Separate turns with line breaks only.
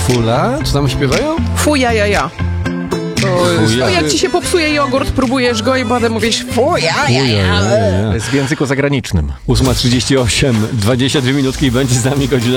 Fula? Co tam śpiewają?
Fuja, ja.
To jest...
No jak ci się popsuje jogurt, próbujesz go i potem mówisz fuja, ja.
Jest w języku zagranicznym.
8:38, 22 minutki i będzie z nami godzina